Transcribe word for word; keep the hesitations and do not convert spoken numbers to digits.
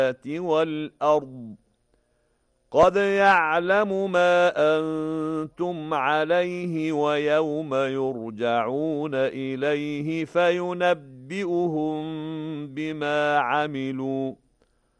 والأرض قد يعلم ما أنتم عليه ويوم يرجعون إليه فينبئهم بما عملوا